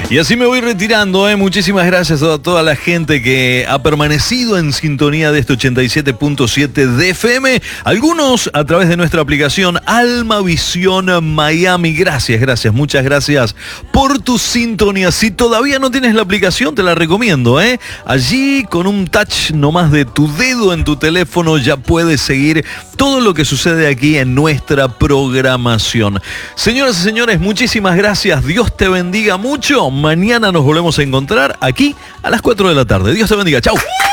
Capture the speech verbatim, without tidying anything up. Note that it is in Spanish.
Y así me voy retirando, ¿eh? Muchísimas gracias a toda la gente que ha permanecido en sintonía de este ochenta y siete punto siete de F M. Algunos a través de nuestra aplicación Alma Visión Miami. Gracias, gracias, muchas gracias por tu sintonía. Si todavía no tienes la aplicación, te la recomiendo, ¿eh? Allí, con un touch nomás de tu dedo en tu teléfono, ya puedes seguir todo lo que sucede aquí en nuestra programación. Señoras y señores, muchísimas gracias. Dios te bendiga mucho. Mañana nos volvemos a encontrar aquí a las cuatro de la tarde. Dios te bendiga. Chau.